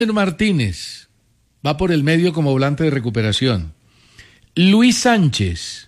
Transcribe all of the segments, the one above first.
Martínez va por el medio como volante de recuperación. Luis Sánchez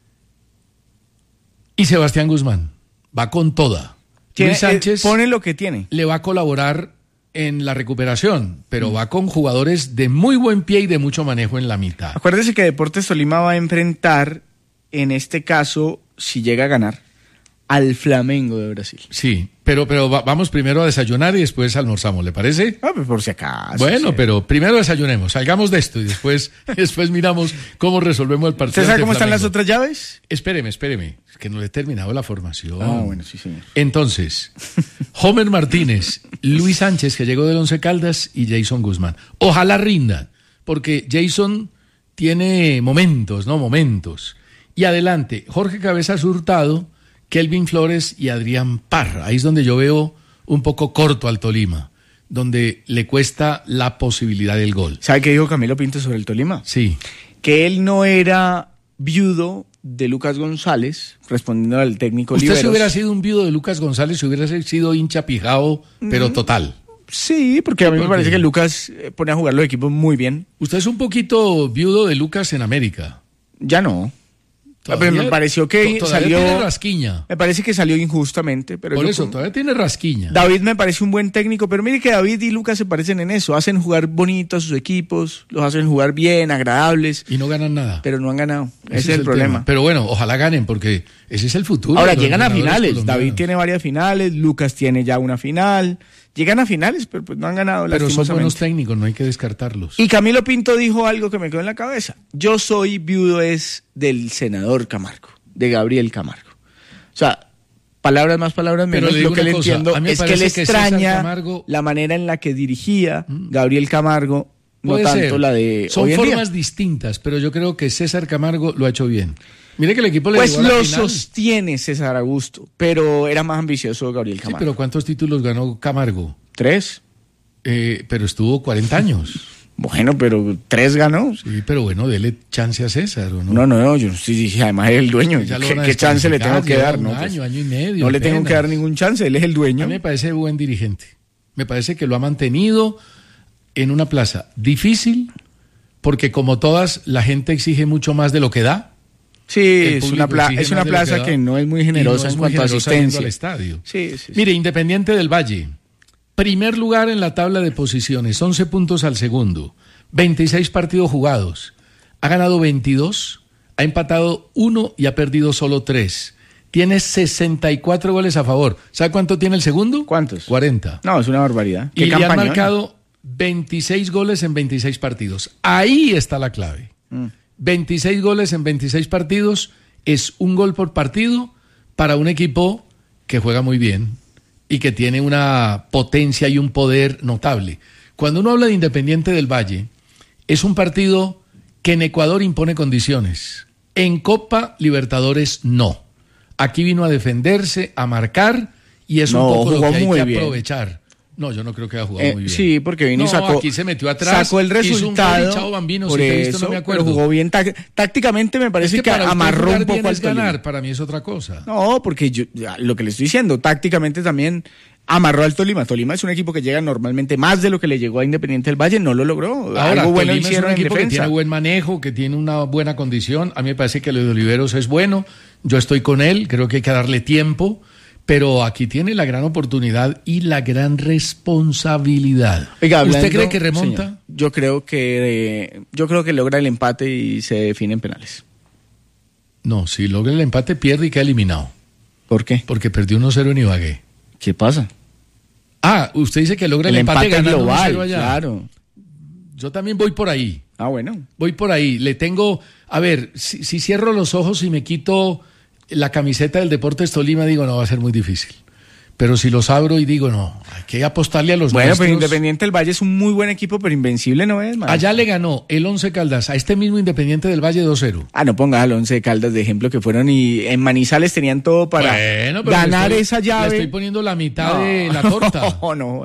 y Sebastián Guzmán. Va con toda. Luis Sánchez pone lo que tiene. le va a colaborar en la recuperación, pero va con jugadores de muy buen pie y de mucho manejo en la mitad. Acuérdese que Deportes Tolima va a enfrentar, en este caso, si llega a ganar, al Flamengo de Brasil. Sí, pero vamos primero a desayunar y después almorzamos, ¿le parece? Pues por si acaso. Bueno, sí. pero primero desayunemos, salgamos de esto y después miramos cómo resolvemos el partido. ¿Usted sabe cómo ante están las Flamengo. otras llaves? Espéreme, es que no le he terminado la formación. Bueno, sí, señor. Entonces, Homer Martínez, Luis Sánchez, que llegó del Once Caldas, y Jason Guzmán. Ojalá rindan, porque Jason tiene momentos. Y adelante, Jorge Cabezas Hurtado, Kelvin Flores y Adrián Parra. Ahí es donde yo veo un poco corto al Tolima, donde le cuesta la posibilidad del gol. ¿Sabe qué dijo Camilo Pinto sobre el Tolima? Sí. Que él no era viudo de Lucas González, respondiendo al técnico Usted Liberos. si hubiera sido un viudo de Lucas González, si hubiera sido hincha pijao, pero total. Sí, porque a mí me parece que Lucas pone a jugar los equipos muy bien. Usted es un poquito viudo de Lucas en América. Ya no. Todavía- Pero me pareció que todavía salió. tiene rasquiña. Me parece que salió injustamente. Pero Por yo eso, con- todavía tiene rasquiña. David me parece un buen técnico, pero mire que David y Lucas se parecen en eso. Hacen jugar bonito a sus equipos, los hacen jugar bien, agradables, Y no ganan nada. pero no han ganado. Ese es el tema. problema. Pero bueno, ojalá ganen, porque ese es el futuro. Ahora de los llegan a entrenadores finales. colombianos. David tiene varias finales, Lucas tiene ya una final. Llegan a finales, pero pues no han ganado. Pero son lastimosamente. buenos técnicos, no hay que descartarlos. Y Camilo Pinto dijo algo que me quedó en la cabeza. Yo soy viudo del senador Camargo, de Gabriel Camargo. O sea, palabras más, palabras Pero menos. le digo Lo que una le cosa, entiendo a mí me es que parece le que César extraña Camargo- la manera en la que dirigía Gabriel Camargo, no Puede tanto ser. la de Son hoy en día. formas distintas, pero yo creo que César Camargo lo ha hecho bien. Mire que el equipo le Pues llegó a la lo final. sostiene César Augusto, pero era más ambicioso Gabriel Sí, Camargo. pero ¿cuántos títulos ganó Camargo? 3. Pero estuvo 40 años. Bueno, pero 3 ganó. Sí, pero bueno, dele chance a César, ¿o no? No, yo sí, además es el dueño. Ya lo van a ¿Qué chance le tengo que descalificar, dar? lleva No, un pues, año y medio. no le tengo que apenas. dar ningún chance, él es el A dueño. mí me parece buen dirigente. Me parece que lo ha mantenido en una plaza difícil, porque como todas, la gente exige mucho más de lo que da. Sí, El es público una, exige es una más de lo plaza da, que no es muy y generosa no es en muy cuanto a generosa yendo asistencia. al estadio. Sí. Mire, Independiente del Valle, primer lugar en la tabla de posiciones, 11 puntos al segundo, 26 partidos jugados, ha ganado 22, ha empatado 1 y ha perdido solo 3. Tiene 64 goles a favor. ¿Sabe cuánto tiene el segundo? ¿Cuántos? 40. No, es una barbaridad. Y le han campañón. marcado 26 goles en 26 partidos. Ahí está la clave. 26 goles en 26 partidos es un gol por partido para un equipo que juega muy bien y que tiene una potencia y un poder notable. Cuando uno habla de Independiente del Valle, es un partido que en Ecuador impone condiciones. En Copa Libertadores no. Aquí vino a defenderse, a marcar, y es un No, poco lo jugó que hay muy que bien. aprovechar. No, yo no creo que haya jugado muy bien. Sí, porque vino y No, sacó. aquí se metió atrás, Sacó el hizo un gol y resultado. chao, bambino, por si te he visto, eso, no me acuerdo. pero jugó bien. Tácticamente me Es parece que que para usted amarró jugar un poco bien al es ganar, Tolima. para mí es otra cosa. No, porque lo que le estoy diciendo, tácticamente también amarró al Tolima. Tolima es un equipo que llega normalmente más de lo que le llegó a Independiente del Valle, no lo logró. Ahora, Algo bueno Tolima es un hicieron en equipo que defensa. tiene buen manejo, que tiene una buena condición. A mí me parece que lo de Oliveros es bueno. Yo estoy con él, creo que hay que darle tiempo. Pero aquí tiene la gran oportunidad y la gran responsabilidad. Oiga, ¿Usted hablando, cree que remonta? señor, yo creo que logra el empate y se define en penales. No, si logra el empate, pierde y queda eliminado. ¿Por qué? Porque perdió 1-0 en Ibagué. ¿Qué pasa? Ah, usted dice que logra el empate ganando global, 1-0 allá. claro. Yo también voy por ahí. Ah, bueno. Voy por ahí. Le tengo, a ver, si cierro los ojos y me quito la camiseta del Deportes Tolima, digo, no, va a ser muy difícil. Pero si los abro y digo, no, hay que apostarle a los Bueno, nuestros. pero Independiente del Valle es un muy buen equipo, pero invencible no es, man. Allá le ganó el Once Caldas a este mismo Independiente del Valle 2-0. Ah, no pongas al Once Caldas de ejemplo, que fueron y en Manizales tenían todo para Bueno, pero ganar le esa llave. Le estoy poniendo la mitad de la torta. No,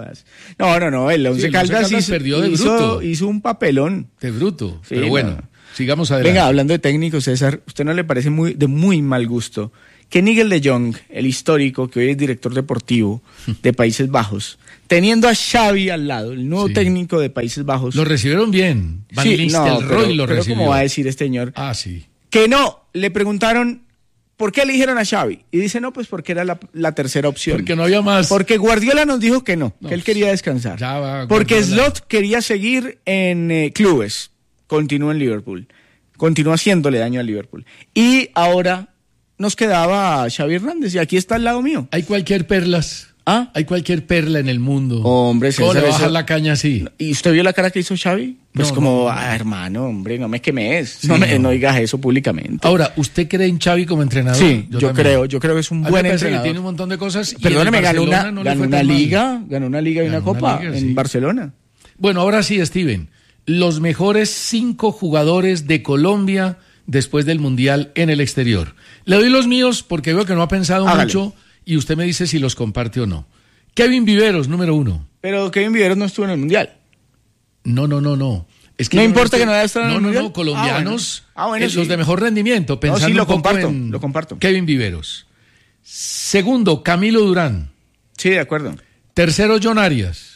el Once Sí, el Caldas, Once Caldas perdió de bruto. hizo un papelón. De bruto. Sí, pero bueno, no. sigamos adelante. Venga, hablando de técnicos, César, ¿usted no le parece de muy mal gusto que Nigel de Jong, el histórico, que hoy es director deportivo de Países Bajos, teniendo a Xavi al lado, el nuevo técnico de Países Bajos. Lo recibieron bien. Van Nistelrooy lo recibió. Pero ¿cómo va a decir este señor? Ah, sí. Que no, le preguntaron, ¿por qué eligieron a Xavi? Y dice, no, pues porque era la tercera opción. Porque no había más. Porque Guardiola nos dijo que no, que él quería descansar. Porque Slot quería seguir en clubes. Continúa en Liverpool. Continúa haciéndole daño al Liverpool. Y ahora nos quedaba Xavi Hernández y aquí está al lado mío. Hay cualquier perlas. Hay cualquier perla en el mundo. Hombre, ¿cómo le baja la caña así? ¿Y usted vio la cara que hizo Xavi? Pues hermano, hombre, no me quemes. Sí, no digas eso públicamente. Ahora, ¿usted cree en Xavi como entrenador? Sí, yo creo que es un buen entrenador. Que tiene un montón de cosas. Perdóneme, ganó una liga y una copa en Barcelona. Bueno, ahora sí, Steven. Los mejores 5 jugadores de Colombia después del Mundial en el exterior. Le doy los míos porque veo que no ha pensado mucho y usted me dice si los comparte o no. Kevin Viveros, número 1. Pero Kevin Viveros no estuvo en el Mundial. No. Es que no importa que no haya estado en el Mundial. No, colombianos, bueno, los de mejor rendimiento, pensando lo comparto. Kevin Viveros. Segundo, Camilo Durán. Sí, de acuerdo. Tercero, John Arias.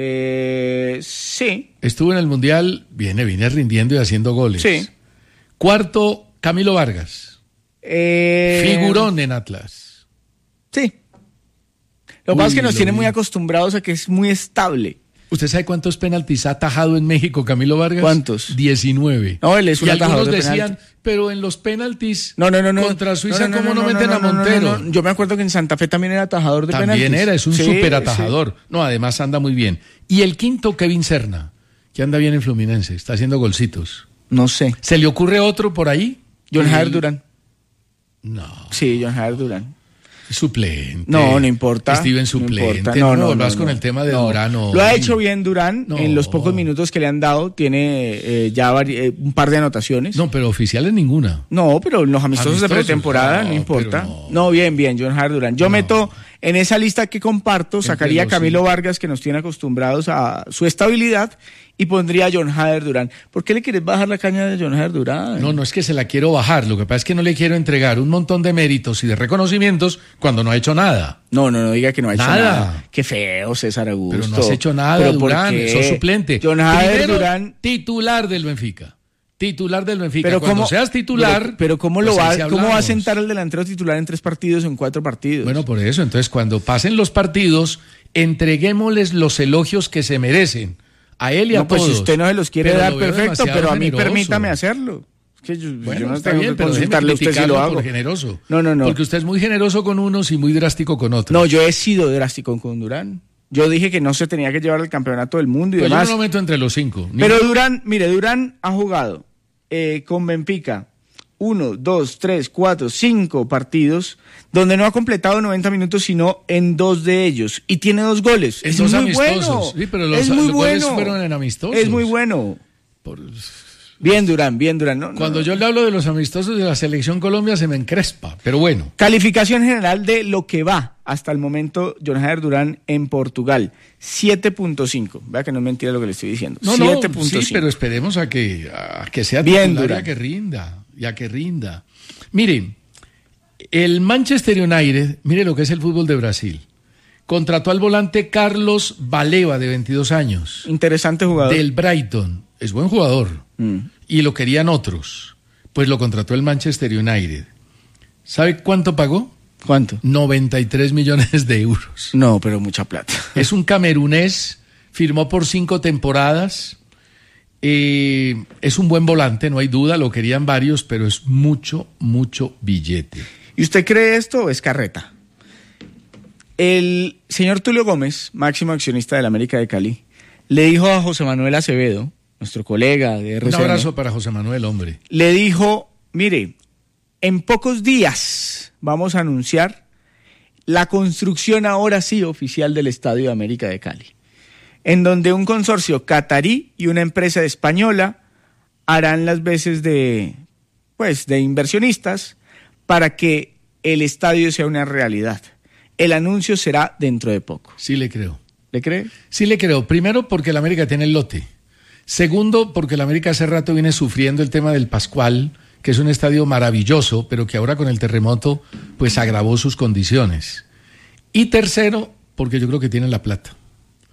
Sí. Estuvo en el Mundial, viene rindiendo y haciendo goles. Sí. Cuarto, Camilo Vargas. Figurón en Atlas. Sí. Lo que pasa es que nos tiene muy acostumbrados a que es muy estable. ¿Usted sabe cuántos penaltis ha atajado en México Camilo Vargas? ¿Cuántos? 19. No, él es un atajador de penaltis. Decían, pero en los penaltis no. contra Suiza, ¿cómo no meten a Montero? No. Yo me acuerdo que en Santa Fe también era atajador de penaltis. También es un súper atajador. Sí. No, además anda muy bien. Y el quinto, Kevin Serna, que anda bien en Fluminense, está haciendo golcitos. No sé. ¿Se le ocurre otro por ahí? John Jair Durán. No. Sí, John Jair Durán. Suplente. No importa. Steven suplente. No, vas con el tema de Durán. Lo ha hecho bien Durán en los pocos minutos que le han dado. Tiene ya un par de anotaciones. No, pero oficiales ninguna. No, pero los amistosos de pretemporada no importa. No, bien, John Jair Durán. Yo meto en esa lista que comparto, sacaría a Camilo Vargas, que nos tiene acostumbrados a su estabilidad, y pondría a John Jair Durán. ¿Por qué le quieres bajar la caña de John Jair Durán? No es que se la quiero bajar. Lo que pasa es que no le quiero entregar un montón de méritos y de reconocimientos cuando no ha hecho nada. No diga que no ha hecho nada. Qué feo, César Augusto. Pero no has hecho nada, Durán. Sos suplente. John Jair Durán. Titular del Benfica. Pero cuando seas titular. Pero ¿cómo va a sentar el delantero titular en 3 partidos o en 4 partidos? Bueno, por eso. Entonces, cuando pasen los partidos, entreguémosles los elogios que se merecen. A él y a todos. Pues si usted no se los quiere dar, perfecto, pero a mí permítame hacerlo. Es que yo no tengo que consultarle a usted si lo hago. Por generoso. No. Porque usted es muy generoso con unos y muy drástico con otros. No, yo he sido drástico con Durán. Yo dije que no se tenía que llevar el campeonato del mundo y demás. Yo no lo meto entre los 5. Pero Durán ha jugado con Benfica 1, 2, 3, 4, 5 partidos donde no ha completado 90 minutos sino en 2 de ellos y tiene 2 goles. Es muy amistosos. Bueno. Sí, pero los goles fueron en amistosos. Es muy bueno. Bien Durán. Cuando yo le hablo de los amistosos de la Selección Colombia se me encrespa, pero bueno. Calificación general de lo que va hasta el momento John Jair Durán en Portugal, 7.5. Vea que no es mentira lo que le estoy diciendo. 7.5. Sí, pero esperemos a que sea bien titular Durán. y a que rinda. Miren, el Manchester United, mire lo que es el fútbol de Brasil. Contrató al volante Carlos Baleba, de 22 años. Interesante jugador. Del Brighton. Es buen jugador. Y lo querían otros. Pues lo contrató el Manchester United. ¿Sabe cuánto pagó? ¿Cuánto? 93 millones de euros. No, pero mucha plata. Es un camerunés, firmó por 5 temporadas. Es un buen volante, no hay duda, lo querían varios, pero es mucho billete. ¿Y usted cree esto o es carreta? El señor Tulio Gómez, máximo accionista de la América de Cali, le dijo a José Manuel Acevedo, nuestro colega de RCN. Un abrazo para José Manuel, hombre. Le dijo, mire, en pocos días vamos a anunciar la construcción ahora sí oficial del Estadio de América de Cali, en donde un consorcio catarí y una empresa española harán las veces de inversionistas para que el estadio sea una realidad. El anuncio será dentro de poco. Sí le creo. ¿Le cree? Sí le creo. Primero, porque el América tiene el lote. Segundo, porque el América hace rato viene sufriendo el tema del Pascual, que es un estadio maravilloso, pero que ahora con el terremoto pues agravó sus condiciones. Y tercero, porque yo creo que tienen la plata.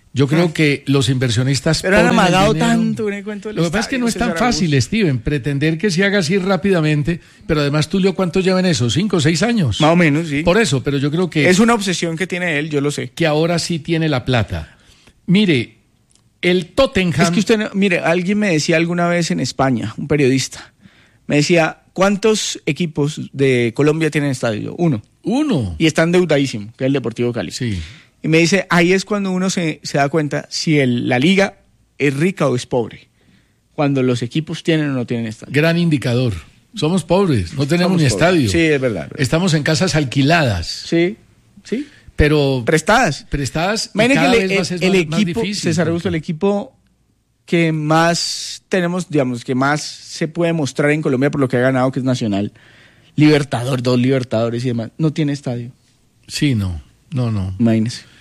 Yo creo que los inversionistas... Pero han ponen el amagado dinero. tanto en el cuento del Lo que pasa es que no es tan César fácil, Augusto. Steven, pretender que se haga así rápidamente, pero además Tulio, ¿cuánto lleva en eso? 5 o 6 años. Más o menos, sí. Por eso, pero yo creo que... Es una obsesión que tiene él, yo lo sé. que ahora sí tiene la plata. Mire, el Tottenham... Es que usted, mire, alguien me decía alguna vez en España, un periodista, me decía, ¿cuántos equipos de Colombia tienen estadio? Uno. Y está endeudadísimo, que es el Deportivo Cali. Sí. Y me dice, ahí es cuando uno se da cuenta si la liga es rica o es pobre. Cuando los equipos tienen o no tienen estadio. Gran indicador. Somos pobres, no tenemos Somos ni pobres. estadio. Sí, es verdad. Estamos en casas alquiladas, Sí, sí. pero Prestadas. prestadas y Imagine cada que vez va a ser el más equipo, difícil. César Augusto, el equipo que más tenemos, digamos, que más se puede mostrar en Colombia por lo que ha ganado, que es Nacional, Libertador, 2 Libertadores y demás, no tiene estadio. Sí, no. Imagínese.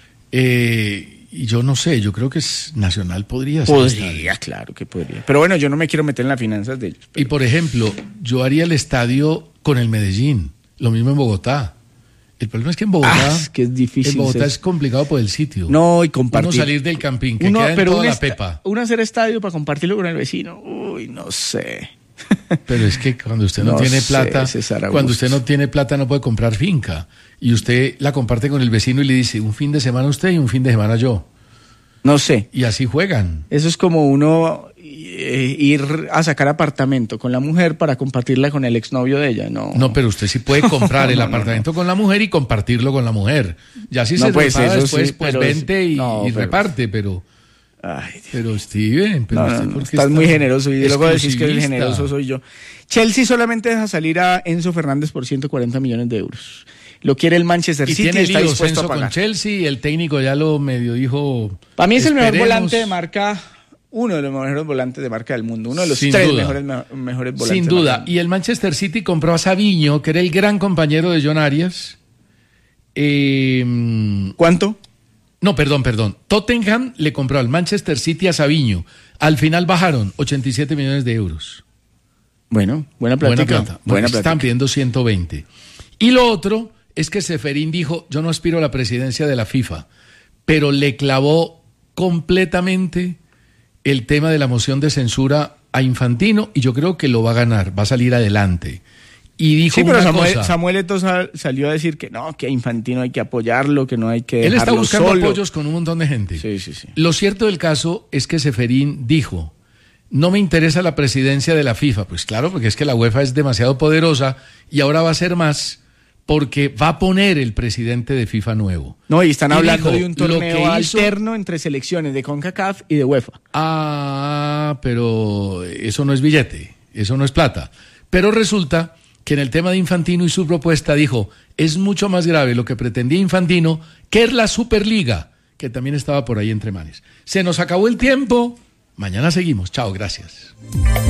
Y yo no sé, yo creo que Nacional podría ser estadio. Podría, claro que podría. Pero bueno, yo no me quiero meter en las finanzas de ellos. Y por ejemplo, yo haría el estadio con el Medellín, lo mismo en Bogotá. El problema es que en Bogotá, Es que es difícil. en Bogotá César. es complicado por el sitio. No, y compartir. Uno salir del campín, que queda en toda la pepa. Uno hacer estadio para compartirlo con el vecino. Uy, no sé. Pero es que cuando usted no, No tiene sé, plata, César Augusto. cuando usted no tiene plata no puede comprar finca. Y usted la comparte con el vecino y le dice, un fin de semana usted y un fin de semana yo. No sé. Y así juegan. Eso es como uno ir a sacar apartamento con la mujer para compartirla con el exnovio de ella. No, No, pero usted sí puede comprar el No, apartamento con la mujer y compartirlo con la mujer. Ya si No, se pues, repara eso después, sí, pues pero vente y, no, y pero- reparte, pero... Ay, Dios. Pero Steven, pero usted ¿por qué estás está muy generoso y luego decís que el exclusivista? generoso soy yo. Chelsea solamente deja salir a Enzo Fernández por 140 millones de euros. Lo quiere el Manchester Y City y tiene está líos dispuesto a Enzo con pagar. Chelsea y el técnico ya lo medio dijo... Para mí es el mejor esperemos. volante de marca, uno de los mejores volantes de marca del mundo, uno de los Sin 3 duda. mejores volantes. Sin de duda. marca. Y el Manchester City compró a Savinho, que era el gran compañero de John Arias. ¿Cuánto? No, perdón. Tottenham le compró al Manchester City a Savinho. Al final bajaron 87 millones de euros. Bueno, buena Buena plática. plata. Bueno, están pidiendo 120. Y lo otro es que Ceferín dijo, yo no aspiro a la presidencia de la FIFA, pero le clavó completamente el tema de la moción de censura a Infantino y yo creo que lo va a ganar, va a salir adelante. Y dijo Sí, pero una Samuel, cosa. Samuel Eto'o salió a decir que no, que a Infantino hay que apoyarlo, que no hay que Él está dejarlo buscando solo. apoyos con un montón de gente. Sí. Lo cierto del caso es que Ceferín dijo, no me interesa la presidencia de la FIFA. Pues claro, porque es que la UEFA es demasiado poderosa y ahora va a ser más porque va a poner el presidente de FIFA nuevo. No, y están Y hablando dijo, de un lo torneo que hizo- alterno entre selecciones de CONCACAF y de UEFA. Ah, pero eso no es billete, eso no es plata. Pero resulta que en el tema de Infantino y su propuesta dijo, es mucho más grave lo que pretendía Infantino que es la Superliga, que también estaba por ahí entre manes. Se nos acabó el tiempo, mañana seguimos, chao, gracias.